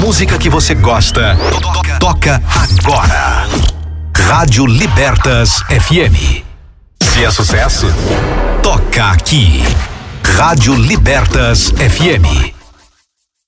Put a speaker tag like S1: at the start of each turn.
S1: música que você gosta, toca agora. Rádio Libertas FM. Se é sucesso, toca aqui. Rádio Libertas FM.